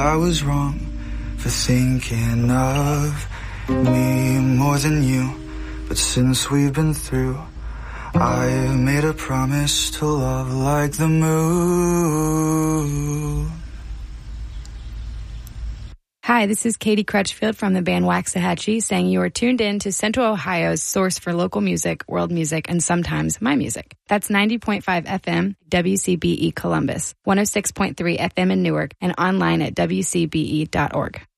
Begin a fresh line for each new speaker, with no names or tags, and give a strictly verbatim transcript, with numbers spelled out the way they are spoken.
I was wrong for thinking of me more than you. But since we've been through, I've made a promise to love like the moon.
Hi, this is Katie Crutchfield from the band Waxahachie saying you are tuned in to Central Ohio's source for local music, world music, and sometimes my music. That's ninety point five F M, W C B E Columbus, one oh six point three F M in Newark, and online at W C B E dot org.